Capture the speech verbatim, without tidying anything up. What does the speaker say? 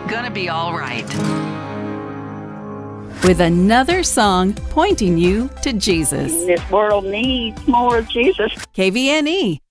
gonna be all right. With another song pointing you to Jesus. This world needs more of Jesus. K V N E